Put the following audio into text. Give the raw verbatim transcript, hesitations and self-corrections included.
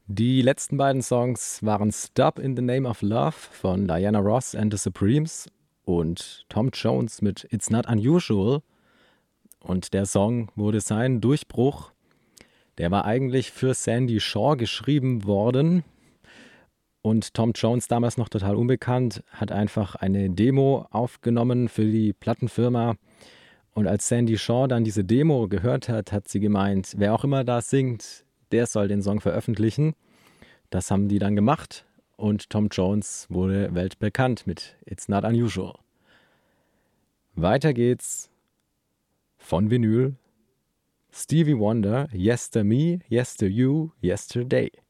Die letzten beiden Songs waren Stop in the Name of Love von Diana Ross and the Supremes und Tom Jones mit It's Not Unusual. Und der Song wurde sein Durchbruch. Der war eigentlich für Sandy Shaw geschrieben worden. Und Tom Jones, damals noch total unbekannt, hat einfach eine Demo aufgenommen für die Plattenfirma. Und als Sandy Shaw dann diese Demo gehört hat, hat sie gemeint, wer auch immer da singt, der soll den Song veröffentlichen. Das haben die dann gemacht und Tom Jones wurde weltbekannt mit It's Not Unusual. Weiter geht's von Vinyl. Stevie Wonder, Yester Me, Yester You, Yesterday.